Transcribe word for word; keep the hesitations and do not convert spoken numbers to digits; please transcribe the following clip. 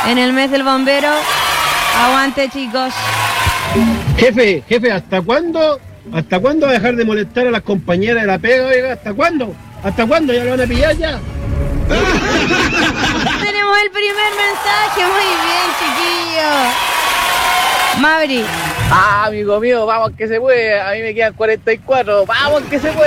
en el mes del bombero. Aguante, chicos. Jefe, jefe, ¿hasta cuándo? ¿Hasta cuándo va a dejar de molestar a las compañeras de la pega, oiga? ¿Hasta cuándo? ¿Hasta cuándo? ¿Ya lo van a pillar ya? Tenemos el primer mensaje. Muy bien, chiquillos. Mavri. Ah, amigo mío, vamos que se puede. A mí me quedan cuarenta y cuatro. Vamos que se puede.